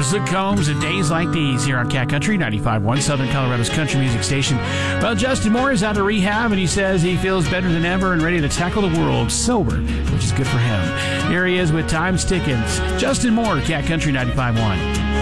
Luke Combs and Days Like These here on Cat Country 95.1, Southern Colorado's country music station. Well, Justin Moore is out of rehab, and he says he feels better than ever and ready to tackle the world sober, which is good for him. Here he is with Time's Ticking. Justin Moore, Cat Country 95.1.